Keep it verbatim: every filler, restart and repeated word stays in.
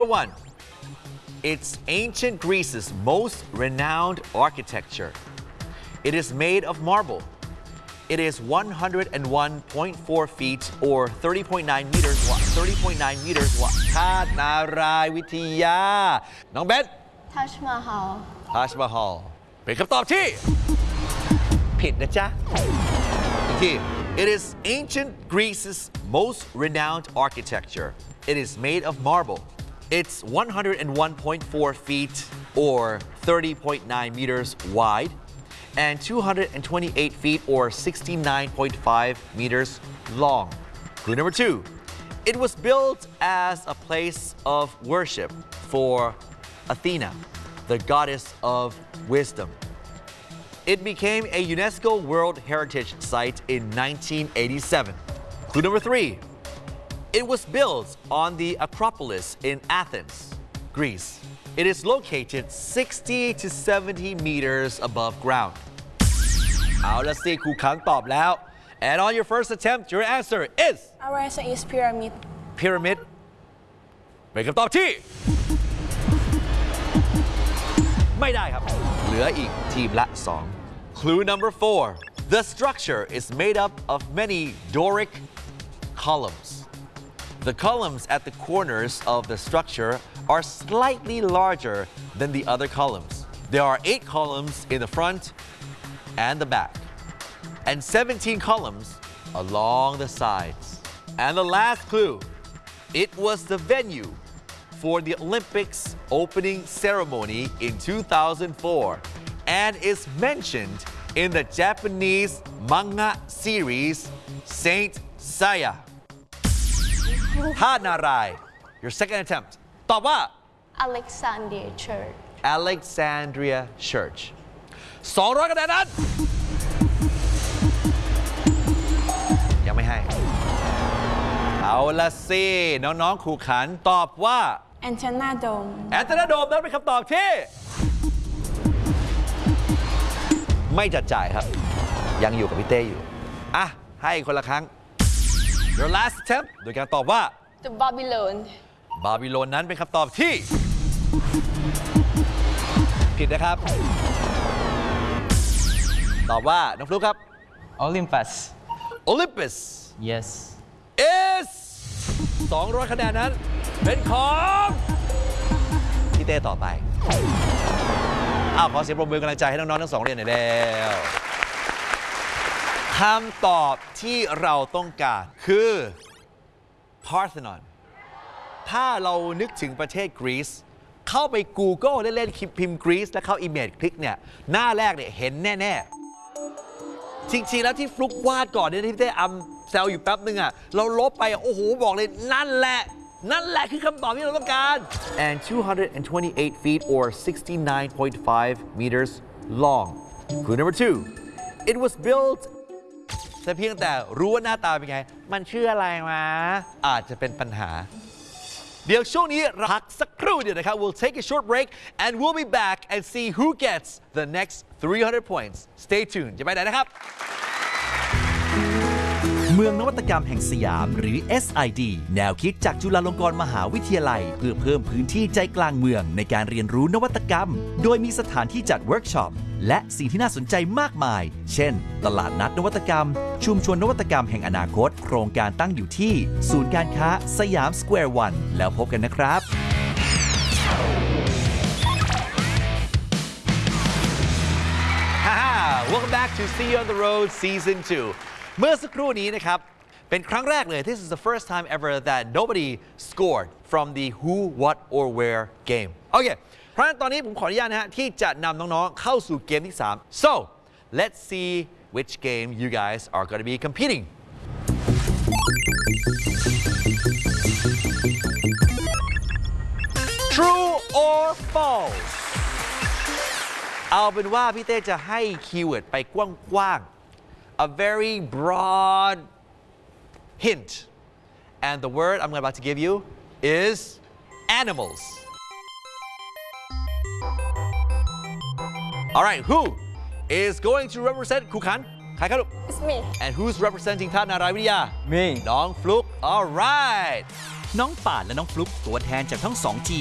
one. It's ancient Greece's most renowned architecture. It is made of marble. It is one hundred one point four feet or thirty point nine meters thirty point nine meters วัดธาตุนารายณ์วิทยาน้องเบน Taj Mahal Taj Mahal เป็นคำตอบที่ผิดนะจ๊ะอีกที It is ancient Greece's most renowned architecture. It is made of marble. It's one hundred one point four feet or thirty point nine meters wide and two hundred twenty-eight feet or sixty-nine point five meters long. Clue number two. It was built as a place of worship for Athena, the goddess of wisdom. It became a UNESCO World Heritage Site in nineteen eighty-seven. Clue number three. It was built on the Acropolis in Athens, Greece. It is located sixty to seventy meters above ground. เอาละสิครูขังตอบแล้ว And on your first attempt, your answer is Our answer is pyramid Pyramid เป็นคำตอบที่ไม่ได้ครับเหลืออีกทีมละสอง Clue number four. The structure is made up of many Doric columns. The columns at the corners of the structure are slightly larger than the other columns. There are eight columns in the front and the back, and seventeen columns along the sides. And the last clue, it was the venue for the Olympics opening ceremony in two thousand four and is mentioned in the Japanese manga series Saint Seiya. ธาตุนารายณ์ Your second attempt ตอบว่า Alexandria Church Alexandria Church สองร้อยคะแนนนั้นยังไม่ให้เอาละสิน้องๆขู่ขันตอบว่า Antenna Dome Antenna Dome นั้นเป็นคำตอบที่ไม่จัดจ่ายครับยังอยู่กับพี่เต้อยู่อ่ะให้คนละครั้ง Your last attempt โดยการตอบว่า The Babylon บาบิโลนนั้นเป็นคำตอบที่ผิดนะครับตอบว่าน้องฟลุ๊กครับ Olympus Olympus yes is สองร้อยคะแนนนั้นเป็นของพี่เต้ต่อไปอ้าวขอเสียงปรบมือกำลังใจให้น้องๆทั้งสองเรียนหน่อยแล้วคำตอบที่เราต้องการคือ Parthenon ถ้าเรานึกถึงประเทศกรีซเข้าไป Google เล่นๆพิมพ์กรีซแล้วเข้า Image คลิกเนี่ยหน้าแรกเนี่ยเห็นแน่ๆจริงๆแล้วที่ฟลุกวาดก่อนเนี่ยที่พี่เต้อำแซวอยู่แป๊บนึงอ่ะเราลบไปโอ้โหบอกเลยนั่นแหละนั่นแหละคือคำตอบที่เราต้องการ and two hundred twenty-eight feet or sixty-nine point five meters long. Clue number two. It was built แต่เพียงแต่รู้ว่าหน้าตาเป็นไงมันชื่ออะไรมาอาจจะเป็นปัญหาเดี๋ยวช่วงนี้พักสักครู่เดียวนะครับ We'll take a short break and we'll be back and see who gets the next three hundred points. Stay tuned จะไปไหนนะครับเมืองนวัตกรรมแห่งสยามหรือ เอส ไอ ดี แนวคิดจากจุฬาลงกรณ์มหาวิทยาลัยเพื่อเพิ่มพื้นที่ใจกลางเมืองในการเรียนรู้นวัตกรรมโดยมีสถานที่จัดเวิร์กช็อปและสิ่งที่น่าสนใจมากมายเช่นตลาดนัดนวัตกรรมชุมชนนวัตกรรมแห่งอนาคตโครงการตั้งอยู่ที่ศูนย์การค้าสยามสแควร์วันแล้วพบกันนะครับ Welcome back to See You on the Road Season two เมื่อสักครู่นี้นะครับเป็นครั้งแรกเลย This is the first time ever that nobody scored from the who, what or where game โอเคเพราะฉะนั้นตอนนี้ผมขออนุญาตนะฮะที่จะนำน้องๆเข้าสู่เกมที่สาม So let's see which game you guys are going to be competing True or false เอาเป็นว่าพี่เต้จะให้คีย์เวิร์ดไปกว้างๆ a very broad hint and the word I'm about to give you is animals all right who is going to represent ครูขันใครครับลูก It's me and who's representing ธาตุนารายณ์วิทยา me น้องฟลุ๊ก all right น้องป่านและน้องฟลุ๊กตัวแทนจากทั้งสองทีม